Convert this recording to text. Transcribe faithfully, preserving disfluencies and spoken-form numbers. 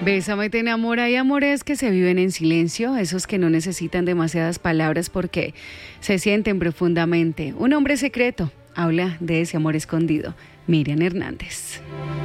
Bésame te enamora. Hay amores que se viven en silencio, esos que no necesitan demasiadas palabras porque se sienten profundamente. Un hombre secreto habla de ese amor escondido. Miriam Hernández.